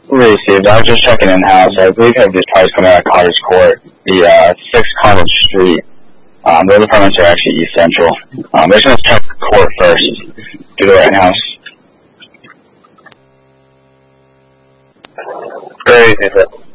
We received. I was just checking in-house. I believe I have these cars coming out of Carter's Court, the 6 College Street. Those apartments are actually East Central. We're just going to check the court first. Do the right house. Very easy.